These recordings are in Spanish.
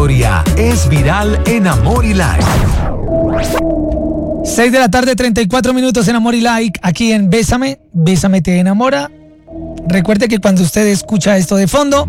historia es viral en Amor y Like. 6 de la tarde, 34 minutos en Amor y Like, aquí en Bésame, Bésame te enamora. Recuerde que cuando usted escucha esto de fondo,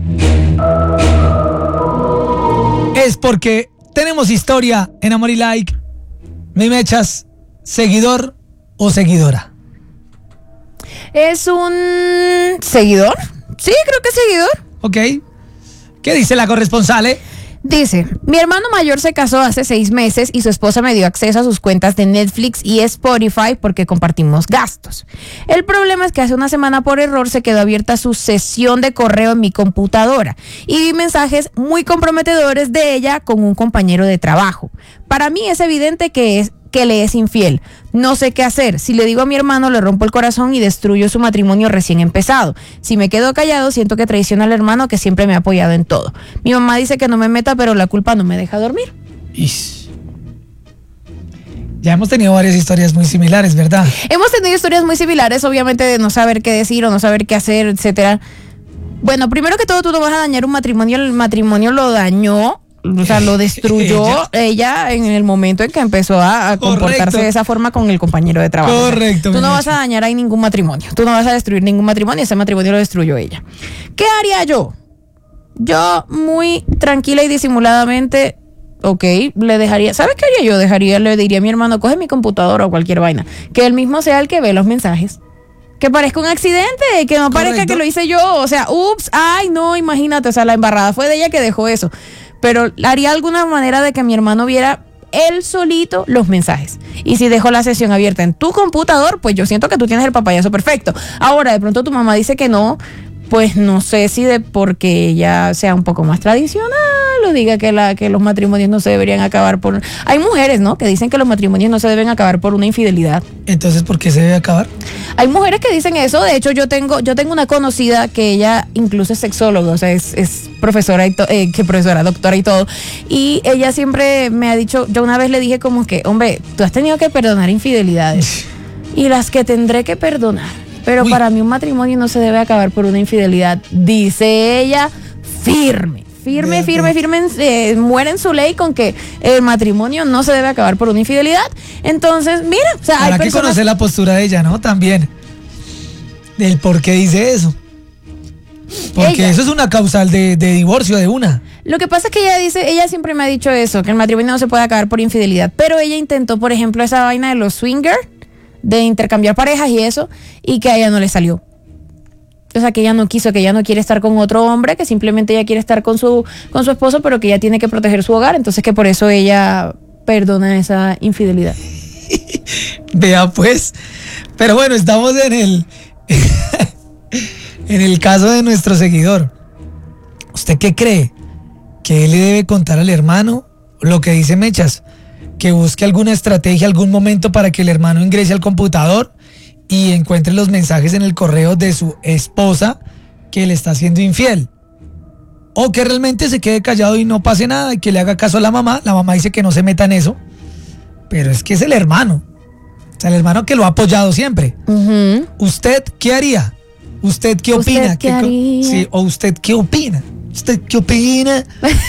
es porque tenemos historia en Amor y Like. Mi Mechas, ¿seguidor o seguidora? ¿Es un seguidor? Sí, creo que es seguidor. Ok. ¿Qué dice la corresponsal? Dice, mi hermano mayor se casó hace 6 meses y su esposa me dio acceso a sus cuentas de Netflix y Spotify porque compartimos gastos. El problema es que hace una semana por error se quedó abierta su sesión de correo en mi computadora y vi mensajes muy comprometedores de ella con un compañero de trabajo. Para mí es evidente que le es infiel. No sé qué hacer. Si le digo a mi hermano, le rompo el corazón y destruyo su matrimonio recién empezado. Si me quedo callado, siento que traiciono al hermano que siempre me ha apoyado en todo. Mi mamá dice que no me meta, pero la culpa no me deja dormir. Ya hemos tenido varias historias muy similares, ¿verdad? Hemos tenido historias muy similares, obviamente, de no saber qué decir o no saber qué hacer, etcétera. Bueno, primero que todo, tú no vas a dañar un matrimonio. El matrimonio lo dañó. O sea, lo destruyó ella en el momento en que empezó a comportarse de esa forma con el compañero de trabajo. Correcto. O sea, tú no vas a dañar ahí ningún matrimonio. Tú no vas a destruir ningún matrimonio. Ese matrimonio lo destruyó ella. ¿Qué haría yo? Yo, muy tranquila y disimuladamente, le dejaría... ¿Sabes qué haría yo? Le diría a mi hermano, coge mi computadora o cualquier vaina. Que él mismo sea el que ve los mensajes. Que parezca un accidente, que no parezca que lo hice yo. O sea, ups, ay, no, imagínate. O sea, la embarrada fue de ella que dejó eso. Pero haría alguna manera de que mi hermano viera él solito los mensajes. Y si dejó la sesión abierta en tu computador, pues yo siento que tú tienes el papayazo perfecto. Ahora, de pronto tu mamá dice que no, pues no sé si porque ella sea un poco más tradicional o diga que los matrimonios no se deberían acabar por... Hay mujeres, ¿no?, que dicen que los matrimonios no se deben acabar por una infidelidad. Entonces, ¿por qué se debe acabar? Hay mujeres que dicen eso. De hecho, yo tengo una conocida que ella incluso es sexóloga, o sea, es profesora doctora y todo. Y ella siempre me ha dicho, yo una vez le dije como que, hombre, tú has tenido que perdonar infidelidades y las que tendré que perdonar. Pero para mí un matrimonio no se debe acabar por una infidelidad, dice ella, firme, muere en su ley con que el matrimonio no se debe acabar por una infidelidad. Entonces, mira, o sea, hay que conocer la postura de ella, ¿no? También, del por qué dice eso. Porque eso es una causal de divorcio de una. Lo que pasa es que ella siempre me ha dicho eso, que el matrimonio no se puede acabar por infidelidad, pero ella intentó, por ejemplo, esa vaina de los swingers, de intercambiar parejas y eso, y que a ella no le salió. O sea, que ella no quiso, que ella no quiere estar con otro hombre, que simplemente ella quiere estar con su esposo, pero que ella tiene que proteger su hogar, entonces que por eso ella perdona esa infidelidad. Vea pues, pero bueno, estamos en el caso de nuestro seguidor. ¿Usted qué cree? ¿Que él le debe contar al hermano lo que dice Mechas? Que busque alguna estrategia, algún momento para que el hermano ingrese al computador y encuentre los mensajes en el correo de su esposa que le está siendo infiel. O que realmente se quede callado y no pase nada y que le haga caso a la mamá. La mamá dice que no se meta en eso. Pero es que es el hermano. O sea, el hermano que lo ha apoyado siempre. Uh-huh. ¿Usted qué haría? ¿Usted qué opina? ¿Usted qué haría? Sí, o ¿usted qué opina? ¿Usted qué opina?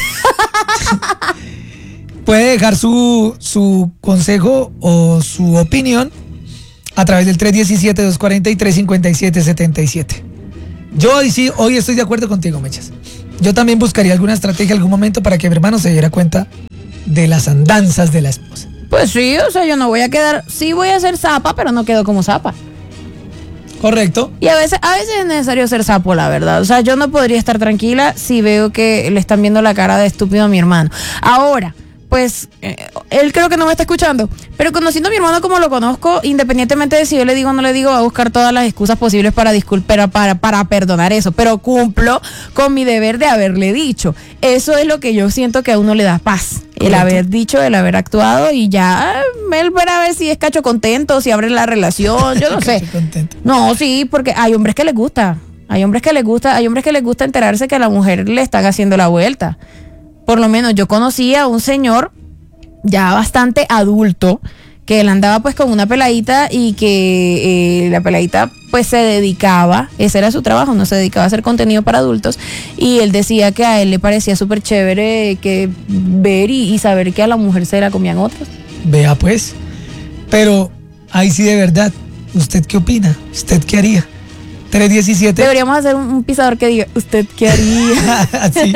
Puede dejar su consejo o su opinión a través del 317-243-5777. Yo hoy estoy de acuerdo contigo, Mechas. Yo también buscaría alguna estrategia, algún momento para que mi hermano se diera cuenta de las andanzas de la esposa. Pues sí, o sea, yo no voy a quedar... Sí voy a ser zapa, pero no quedo como zapa. Correcto. Y a veces es necesario ser sapo, la verdad. O sea, yo no podría estar tranquila si veo que le están viendo la cara de estúpido a mi hermano. Ahora... pues él creo que no me está escuchando, pero conociendo a mi hermano como lo conozco, independientemente de si yo le digo o no le digo, va a buscar todas las excusas posibles para perdonar eso, pero cumplo con mi deber de haberle dicho. Eso es lo que yo siento que a uno le da paz. Correcto. El haber dicho, el haber actuado, y ya él verá a ver si es cacho contento, si abre la relación, yo no sé. No, sí, porque hay hombres que les gusta, hay hombres que les gusta enterarse que a la mujer le están haciendo la vuelta. Por lo menos yo conocí a un señor ya bastante adulto que él andaba pues con una peladita y que la peladita pues se dedicaba, ese era su trabajo, no se dedicaba a hacer contenido para adultos, y él decía que a él le parecía súper chévere que ver y saber que a la mujer se la comían otros. Vea pues, pero ahí sí de verdad, ¿usted qué opina? ¿Usted qué haría? 317. Deberíamos hacer un pisador que diga, ¿usted qué haría? Sí.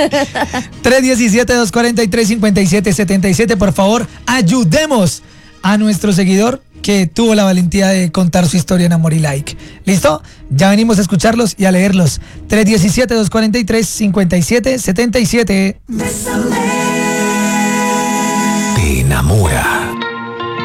317-243-5777. Por favor, ayudemos a nuestro seguidor que tuvo la valentía de contar su historia en Amor y Like. ¿Listo? Ya venimos a escucharlos y a leerlos. 317-243-5777. Te enamora.